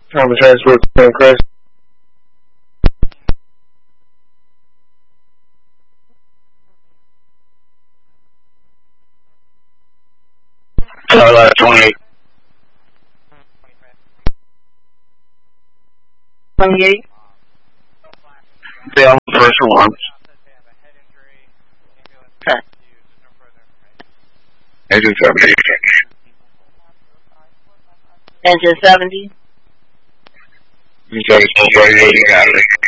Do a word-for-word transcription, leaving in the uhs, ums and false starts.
Common transport to Chris. Starlight twenty-eight. twenty-eight. Stay on first alarm. Okay. Engine seventy. Engine seventy. Engine seventy.